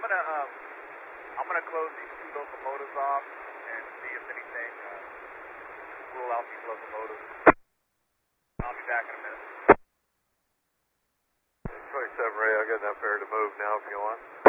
I'm gonna close these two locomotives off and see if anything rule out these locomotives. I'll be back in a minute. 27 Ray, I'll get enough air to move now if you want.